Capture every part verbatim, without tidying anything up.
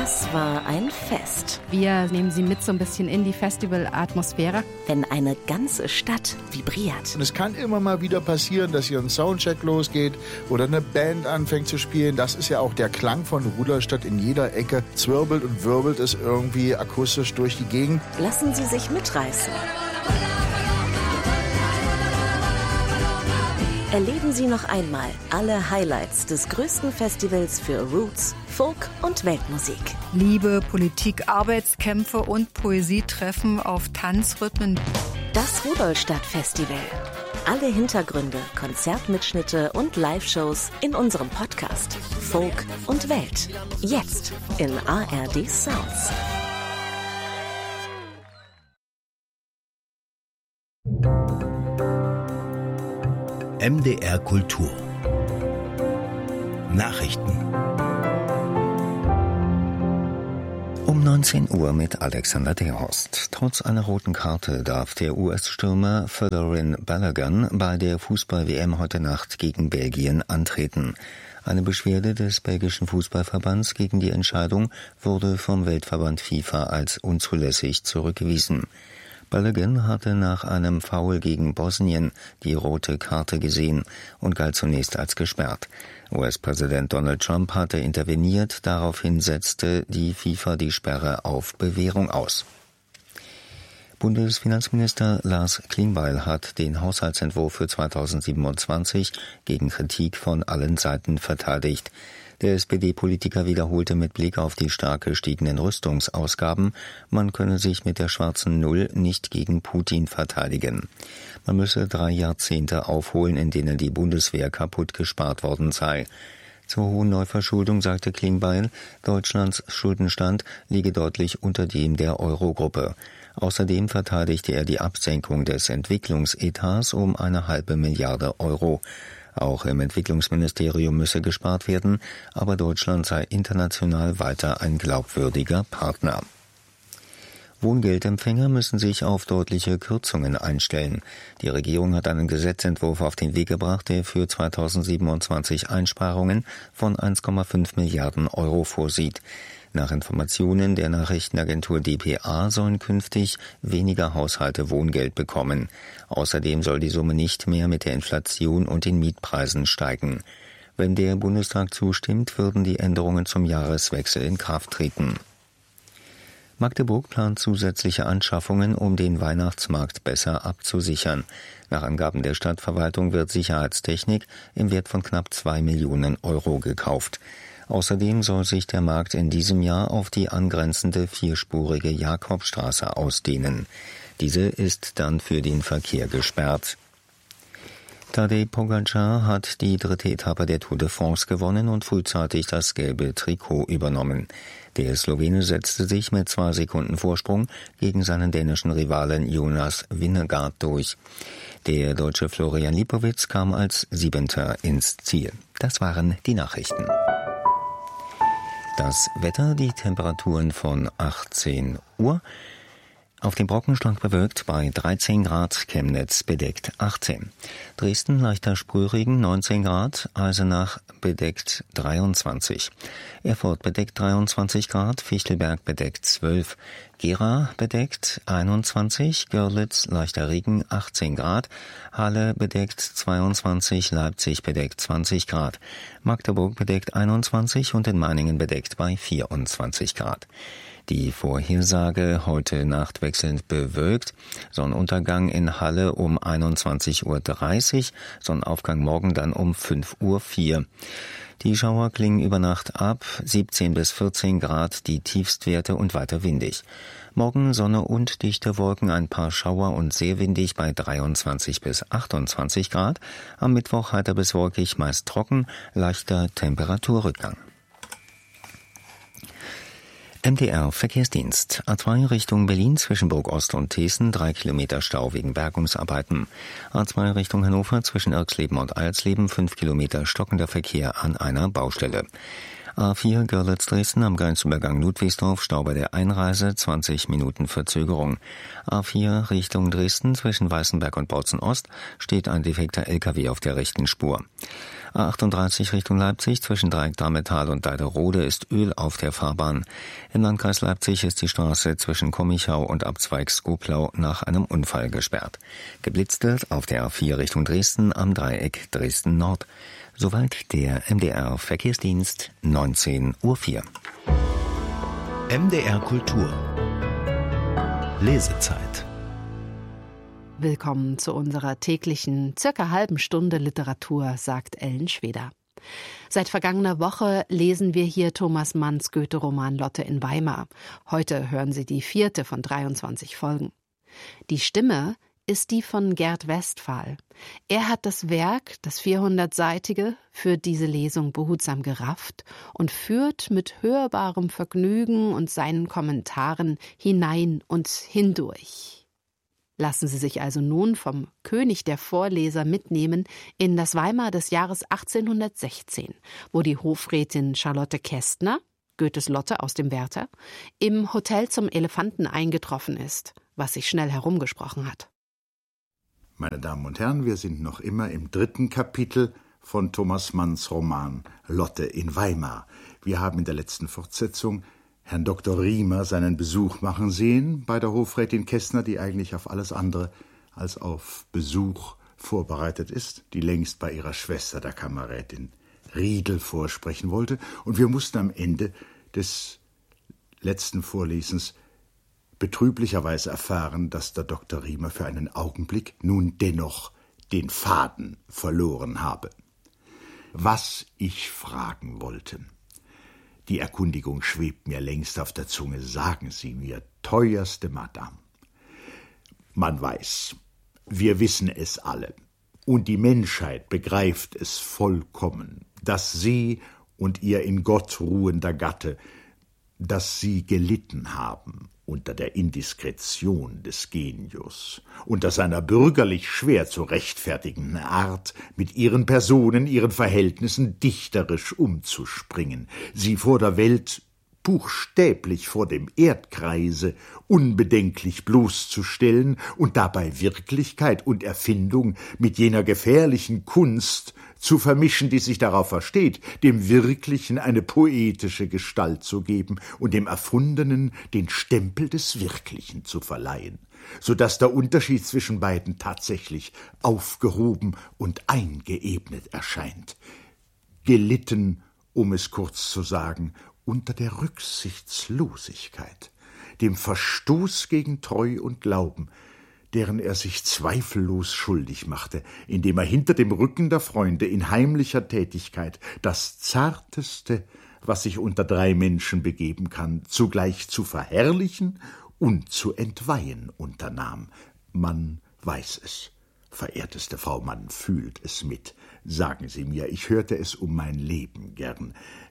Das war ein Fest. Wir nehmen Sie mit so ein bisschen in die Festival-Atmosphäre. Wenn eine ganze Stadt vibriert. Und es kann immer mal wieder passieren, dass hier ein Soundcheck losgeht oder eine Band anfängt zu spielen. Das ist ja auch der Klang von Rudolstadt in jeder Ecke. Zwirbelt und wirbelt es irgendwie akustisch durch die Gegend. Lassen Sie sich mitreißen. Erleben Sie noch einmal alle Highlights des größten Festivals für Roots, Folk und Weltmusik. Liebe, Politik, Arbeitskämpfe und Poesietreffen auf Tanzrhythmen. Das Rudolstadt-Festival. Alle Hintergründe, Konzertmitschnitte und Live-Shows in unserem Podcast Folk und Welt. Jetzt in A R D Sounds. M D R Kultur Nachrichten um neunzehn Uhr mit Alexander Derhorst. Trotz einer roten Karte darf der U S-Stürmer Fodoryn Balogun bei der Fußball-W M heute Nacht gegen Belgien antreten. Eine Beschwerde des belgischen Fußballverbands gegen die Entscheidung wurde vom Weltverband FIFA als unzulässig zurückgewiesen. Balogun hatte nach einem Foul gegen Bosnien die rote Karte gesehen und galt zunächst als gesperrt. U S-Präsident Donald Trump hatte interveniert, daraufhin setzte die FIFA die Sperre auf Bewährung aus. Bundesfinanzminister Lars Klingbeil hat den Haushaltsentwurf für zweitausendsiebenundzwanzig gegen Kritik von allen Seiten verteidigt. Der S P D-Politiker wiederholte mit Blick auf die stark gestiegenen Rüstungsausgaben, man könne sich mit der schwarzen Null nicht gegen Putin verteidigen. Man müsse drei Jahrzehnte aufholen, in denen die Bundeswehr kaputt gespart worden sei. Zur hohen Neuverschuldung sagte Klingbeil, Deutschlands Schuldenstand liege deutlich unter dem der Eurogruppe. Außerdem verteidigte er die Absenkung des Entwicklungsetats um eine halbe Milliarde Euro. Auch im Entwicklungsministerium müsse gespart werden, aber Deutschland sei international weiter ein glaubwürdiger Partner. Wohngeldempfänger müssen sich auf deutliche Kürzungen einstellen. Die Regierung hat einen Gesetzentwurf auf den Weg gebracht, der für zweitausendsiebenundzwanzig Einsparungen von eins Komma fünf Milliarden Euro vorsieht. Nach Informationen der Nachrichtenagentur d p a sollen künftig weniger Haushalte Wohngeld bekommen. Außerdem soll die Summe nicht mehr mit der Inflation und den Mietpreisen steigen. Wenn der Bundestag zustimmt, würden die Änderungen zum Jahreswechsel in Kraft treten. Magdeburg plant zusätzliche Anschaffungen, um den Weihnachtsmarkt besser abzusichern. Nach Angaben der Stadtverwaltung wird Sicherheitstechnik im Wert von knapp zwei Millionen Euro gekauft. Außerdem soll sich der Markt in diesem Jahr auf die angrenzende vierspurige Jakobstraße ausdehnen. Diese ist dann für den Verkehr gesperrt. Tadej Pogačar hat die dritte Etappe der Tour de France gewonnen und frühzeitig das gelbe Trikot übernommen. Der Slowene setzte sich mit zwei Sekunden Vorsprung gegen seinen dänischen Rivalen Jonas Vingegaard durch. Der Deutsche Florian Lipowitz kam als Siebenter ins Ziel. Das waren die Nachrichten. Das Wetter, die Temperaturen von achtzehn Uhr. Auf dem Brocken stark bewölkt bei dreizehn Grad, Chemnitz bedeckt achtzehn. Dresden leichter Sprühregen neunzehn Grad, Eisenach bedeckt dreiundzwanzig. Erfurt bedeckt dreiundzwanzig Grad, Fichtelberg bedeckt zwölf. Gera bedeckt einundzwanzig, Görlitz leichter Regen achtzehn Grad, Halle bedeckt zweiundzwanzig, Leipzig bedeckt zwanzig Grad, Magdeburg bedeckt einundzwanzig und in Meiningen bedeckt bei vierundzwanzig Grad. Die Vorhersage heute Nacht wechselnd bewölkt, Sonnenuntergang in Halle um einundzwanzig Uhr dreißig, Sonnenaufgang morgen dann um fünf Uhr vier. Die Schauer klingen über Nacht ab, siebzehn bis vierzehn Grad die Tiefstwerte und weiter windig. Morgen Sonne und dichte Wolken, ein paar Schauer und sehr windig bei dreiundzwanzig bis achtundzwanzig Grad. Am Mittwoch heiter bis wolkig, meist trocken, leichter Temperaturrückgang. M D R Verkehrsdienst. A zwei Richtung Berlin zwischen Burg-Ost und Thesen, drei Kilometer Stau wegen Bergungsarbeiten. A zwei Richtung Hannover zwischen Irxleben und Eilsleben, fünf Kilometer stockender Verkehr an einer Baustelle. A vier Görlitz-Dresden am Grenzübergang Ludwigsdorf, Stau bei der Einreise, zwanzig Minuten Verzögerung. A vier Richtung Dresden zwischen Weißenberg und Bautzen-Ost steht ein defekter L K W auf der rechten Spur. A achtunddreißig Richtung Leipzig zwischen Dreieck Dametal und Deiderode ist Öl auf der Fahrbahn. Im Landkreis Leipzig ist die Straße zwischen Kommichau und Abzweig Skoplau nach einem Unfall gesperrt. Geblitzt wird auf der A vier Richtung Dresden am Dreieck Dresden Nord. Soweit der M D R Verkehrsdienst, neunzehn Uhr vier. M D R Kultur Lesezeit. Willkommen zu unserer täglichen, circa halben Stunde Literatur, sagt Ellen Schweder. Seit vergangener Woche lesen wir hier Thomas Manns Goethe-Roman Lotte in Weimar. Heute hören Sie die vierte von dreiundzwanzig Folgen. Die Stimme ist die von Gerd Westphal. Er hat das Werk, das vierhundertseitige, für diese Lesung behutsam gerafft und führt mit hörbarem Vergnügen und seinen Kommentaren hinein und hindurch. Lassen Sie sich also nun vom König der Vorleser mitnehmen in das Weimar des Jahres achtzehnhundertsechzehn, wo die Hofrätin Charlotte Kästner, Goethes Lotte aus dem Werther, im Hotel zum Elefanten eingetroffen ist, was sich schnell herumgesprochen hat. Meine Damen und Herren, wir sind noch immer im dritten Kapitel von Thomas Manns Roman Lotte in Weimar. Wir haben in der letzten Fortsetzung Herrn Doktor Riemer seinen Besuch machen sehen bei der Hofrätin Kästner, die eigentlich auf alles andere als auf Besuch vorbereitet ist, die längst bei ihrer Schwester, der Kammerrätin Riedel, vorsprechen wollte. Und wir mussten am Ende des letzten Vorlesens betrüblicherweise erfahren, dass der Doktor Riemer für einen Augenblick nun dennoch den Faden verloren habe. Was ich fragen wollte. Die Erkundigung schwebt mir längst auf der Zunge. Sagen Sie mir, teuerste Madame. Man weiß, wir wissen es alle, und die Menschheit begreift es vollkommen, dass Sie und Ihr in Gott ruhender Gatte, dass Sie gelitten haben unter der Indiskretion des Genius, unter seiner bürgerlich schwer zu rechtfertigenden Art, mit ihren Personen, ihren Verhältnissen dichterisch umzuspringen, sie vor der Welt, buchstäblich vor dem Erdkreise, unbedenklich bloßzustellen und dabei Wirklichkeit und Erfindung mit jener gefährlichen Kunst zu vermischen, die sich darauf versteht, dem Wirklichen eine poetische Gestalt zu geben und dem Erfundenen den Stempel des Wirklichen zu verleihen, so dass der Unterschied zwischen beiden tatsächlich aufgehoben und eingeebnet erscheint. Gelitten, um es kurz zu sagen, unter der Rücksichtslosigkeit, dem Verstoß gegen Treu und Glauben, deren er sich zweifellos schuldig machte, indem er hinter dem Rücken der Freunde in heimlicher Tätigkeit das Zarteste, was sich unter drei Menschen begeben kann, zugleich zu verherrlichen und zu entweihen unternahm. Man weiß es, verehrteste Frau, man fühlt es mit. Sagen Sie mir, ich hörte es um mein Leben gern.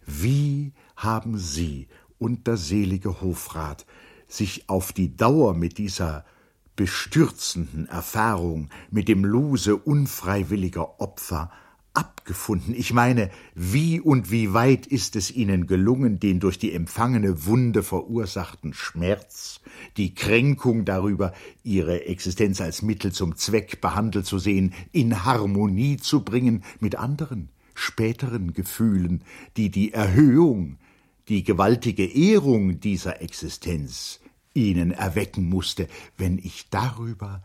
Wie haben Sie und der selige Hofrat sich auf die Dauer mit dieser bestürzenden Erfahrung, mit dem Lose unfreiwilliger Opfer abgefunden? Ich meine, wie und wie weit ist es Ihnen gelungen, den durch die empfangene Wunde verursachten Schmerz, die Kränkung darüber, Ihre Existenz als Mittel zum Zweck behandelt zu sehen, in Harmonie zu bringen mit anderen, späteren Gefühlen, die die Erhöhung, die gewaltige Ehrung dieser Existenz Ihnen erwecken musste, wenn ich darüber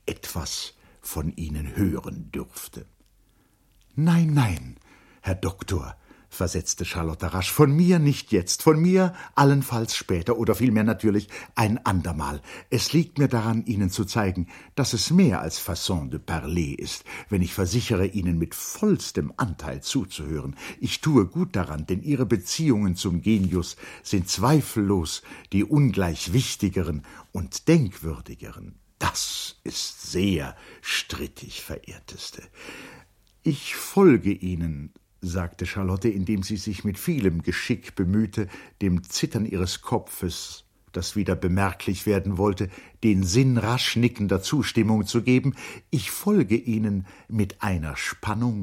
etwas von Ihnen hören dürfte. »Nein, nein, Herr Doktor«, versetzte Charlotte rasch, »von mir nicht jetzt, von mir allenfalls später oder vielmehr natürlich ein andermal. Es liegt mir daran, Ihnen zu zeigen, dass es mehr als Façon de parler ist, wenn ich versichere, Ihnen mit vollstem Anteil zuzuhören. Ich tue gut daran, denn Ihre Beziehungen zum Genius sind zweifellos die ungleich wichtigeren und denkwürdigeren. Das ist sehr strittig, verehrteste. »Ich folge Ihnen«, sagte Charlotte, indem sie sich mit vielem Geschick bemühte, dem Zittern ihres Kopfes, das wieder bemerklich werden wollte, den Sinn rasch nickender Zustimmung zu geben. »Ich folge Ihnen mit einer Spannung,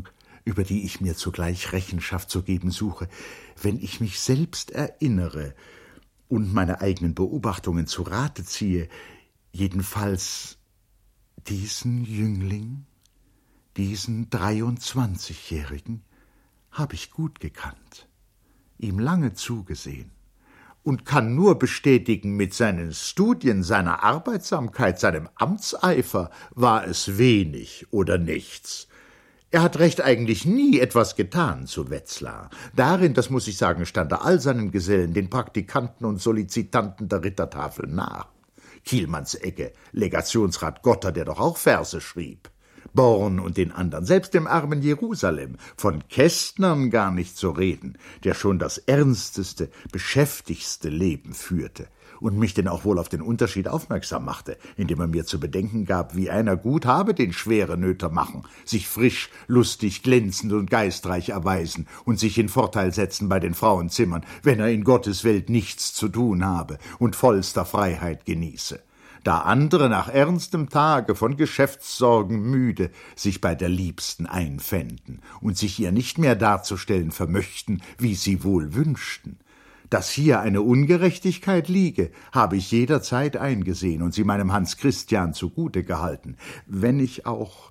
über die ich mir zugleich Rechenschaft zu geben suche, wenn ich mich selbst erinnere und meine eigenen Beobachtungen zu Rate ziehe, jedenfalls diesen Jüngling, diesen dreiundzwanzigjährigen, habe ich gut gekannt, ihm lange zugesehen und kann nur bestätigen, mit seinen Studien, seiner Arbeitsamkeit, seinem Amtseifer war es wenig oder nichts. Er hat recht eigentlich nie etwas getan zu Wetzlar. Darin, das muss ich sagen, stand er all seinen Gesellen, den Praktikanten und Solicitanten der Rittertafel nach. Kielmanns Ecke, Legationsrat Gotter, der doch auch Verse schrieb. Born und den anderen, selbst dem armen Jerusalem, von Kästnern gar nicht zu reden, der schon das ernsteste, beschäftigste Leben führte und mich denn auch wohl auf den Unterschied aufmerksam machte, indem er mir zu bedenken gab, wie einer gut habe den schwere Nöter machen, sich frisch, lustig, glänzend und geistreich erweisen und sich in Vorteil setzen bei den Frauenzimmern, wenn er in Gottes Welt nichts zu tun habe und vollster Freiheit genieße. Da andere nach ernstem Tage von Geschäftssorgen müde sich bei der Liebsten einfänden und sich ihr nicht mehr darzustellen vermöchten, wie sie wohl wünschten. Dass hier eine Ungerechtigkeit liege, habe ich jederzeit eingesehen und sie meinem Hans Christian zugute gehalten, wenn ich auch